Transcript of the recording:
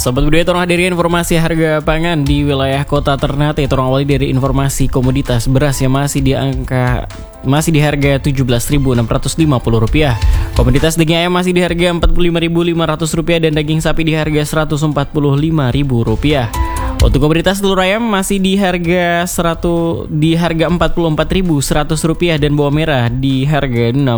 Sobat Budaya, tolong hadiri informasi harga pangan di wilayah kota Ternate. Tolong awali dari informasi komoditas. Beras yang masih di harga Rp17.650. Komoditas daging ayam masih di harga Rp45.500 dan daging sapi di harga Rp145.000. Untuk komoditas telur ayam masih di harga Rp44.100 dan bawang merah di harga